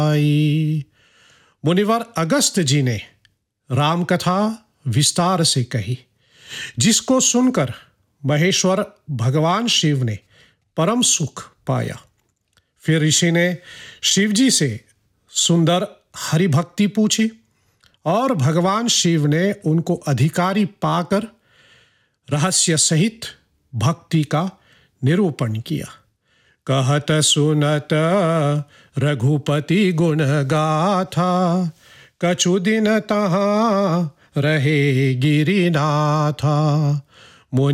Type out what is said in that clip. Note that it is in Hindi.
आई। मुनिवर अगस्त जी ने राम कथा विस्तार से कही, जिसको सुनकर महेश्वर भगवान शिव ने परम सुख पाया। फिर ऋषि ने शिव जी से सुंदर हरि भक्ति पूछी और भगवान शिव ने उनको अधिकारी पाकर रहस्य सहित भक्ति का निरूपण किया। कहत सुनत रघुपति गुण गाथा, कछु दिन तहाँ रहे गिरिनाथा।